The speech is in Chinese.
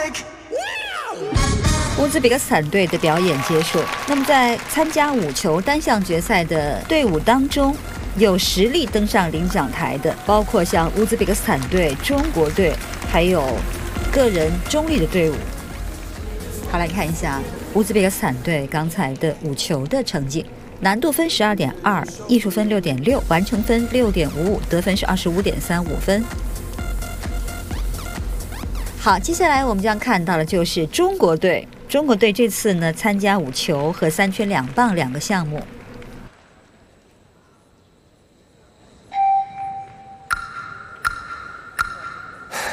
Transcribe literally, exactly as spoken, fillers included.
乌兹别克斯坦队的表演结束。那么在参加五球单项决赛的队伍当中，有实力登上领奖台的，包括像乌兹别克斯坦队、中国队，还有个人中立的队伍。好，来看一下乌兹别克斯坦队刚才的五球的成绩。难度分十二点二，艺术分六点六，完成分六点五五，得分是二十五点三五分。好，接下来我们将看到的就是中国队。中国队这次呢参加五球和三圈两棒两个项目。